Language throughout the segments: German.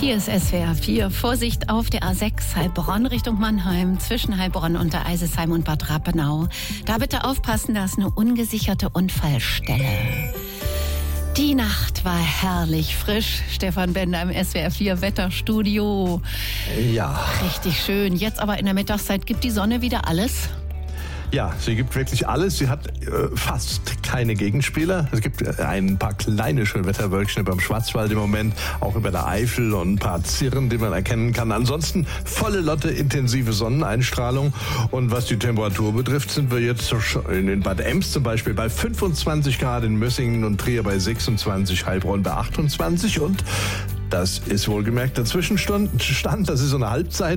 Hier ist SWR 4. Vorsicht auf der A6 Heilbronn Richtung Mannheim, zwischen Heilbronn und der Eisesheim und Bad Rappenau. Da bitte aufpassen, da ist eine ungesicherte Unfallstelle. Die Nacht war herrlich frisch. Stefan Bender im SWR 4 Wetterstudio. Ja. Richtig schön. Jetzt aber in der Mittagszeit gibt die Sonne wieder alles. Ja, sie gibt wirklich alles. Sie hat fast keine Gegenspieler. Es gibt ein paar kleine Schönwetterwölkchen beim Schwarzwald im Moment, auch über der Eifel und ein paar Zirren, die man erkennen kann. Ansonsten volle Lotte intensive Sonneneinstrahlung. Und was die Temperatur betrifft, sind wir jetzt in Bad Ems zum Beispiel bei 25 Grad, in Mössingen und Trier bei 26, Heilbronn bei 28 und das ist wohlgemerkt der Zwischenstand, das ist so eine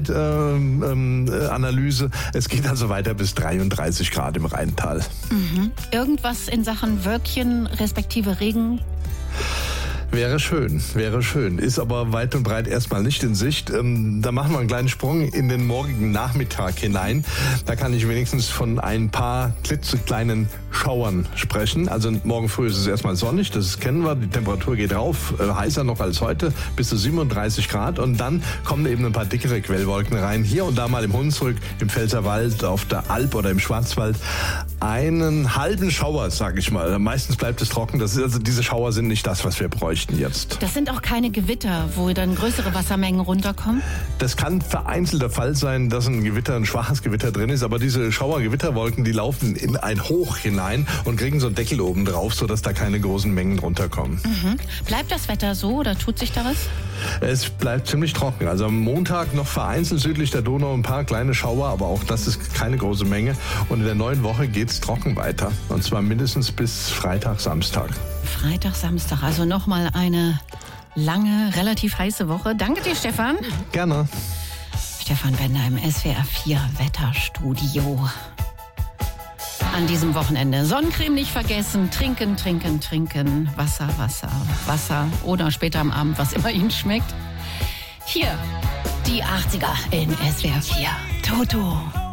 Halbzeitanalyse. Es geht also weiter bis 33 Grad im Rheintal. Mhm. Irgendwas in Sachen Wölkchen respektive Regen? Wäre schön. Ist aber weit und breit erstmal nicht in Sicht. Da machen wir einen kleinen Sprung in den morgigen Nachmittag hinein. Da kann ich wenigstens von ein paar klitzekleinen Schauern sprechen. Also morgen früh ist es erstmal sonnig, das kennen wir. Die Temperatur geht rauf, heißer noch als heute, bis zu 37 Grad. Und dann kommen eben ein paar dickere Quellwolken rein. Hier und da mal im Hunsrück, im Pfälzerwald, auf der Alp oder im Schwarzwald. Einen halben Schauer, sag ich mal. Meistens bleibt es trocken. Also diese Schauer sind nicht das, was wir bräuchten jetzt. Das sind auch keine Gewitter, wo dann größere Wassermengen runterkommen? Das kann vereinzelt der Fall sein, dass ein schwaches Gewitter drin ist. Aber diese Schauer-Gewitterwolken, die laufen in ein Hoch hinein und kriegen so einen Deckel oben drauf, sodass da keine großen Mengen runterkommen. Mhm. Bleibt das Wetter so oder tut sich da was? Es bleibt ziemlich trocken. Also am Montag noch vereinzelt südlich der Donau ein paar kleine Schauer, aber auch das ist keine große Menge. Und in der neuen Woche geht's trocken weiter. Und zwar mindestens bis Freitag, Samstag. Freitag, Samstag, also nochmal eine lange, relativ heiße Woche. Danke dir, Stefan. Gerne. Stefan Bender im SWR 4 Wetterstudio. An diesem Wochenende Sonnencreme nicht vergessen, trinken. Wasser oder später am Abend, was immer Ihnen schmeckt. Hier, die 80er in SWR 4. Toto.